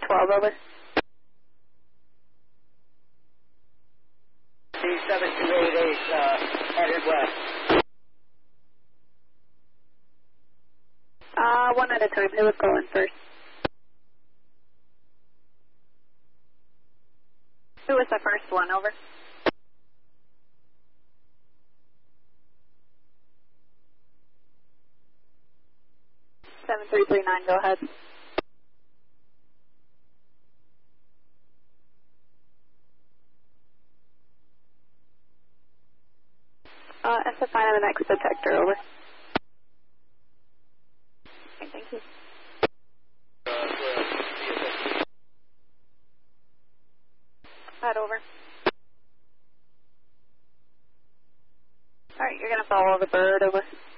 12, over. C7288 headed west. One at a time. Who was calling first? Who was the first one, over? Seven three three nine. Go ahead. SF find the next detector, over. Okay, thank you. Head over. Alright, you're gonna follow the bird, over.